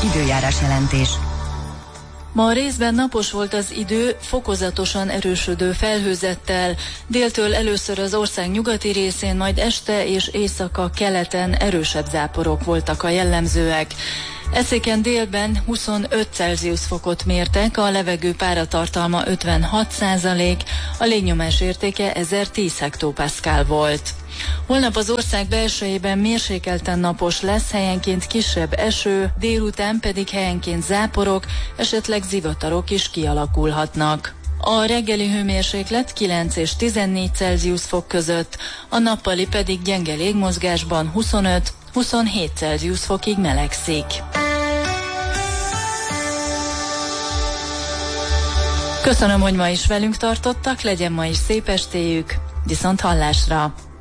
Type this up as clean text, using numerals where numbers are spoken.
Időjárás jelentés. Ma részben napos volt az idő, fokozatosan erősödő felhőzettel. Déltől először az ország nyugati részén, majd este és éjszaka keleten erősebb záporok voltak a jellemzőek. Eszéken délben 25 Celsius fokot mértek, a levegő páratartalma 56%, a légnyomás értéke 1010 hektopaszkál volt. Holnap az ország belsejében mérsékelten napos lesz, helyenként kisebb eső, délután pedig helyenként záporok, esetleg zivatarok is kialakulhatnak. A reggeli hőmérséklet 9 és 14 Celsius fok között, a nappali pedig gyenge légmozgásban 25-27 Celsius fokig melegszik. Köszönöm, hogy ma is velünk tartottak, legyen ma is szép estéjük, viszont hallásra!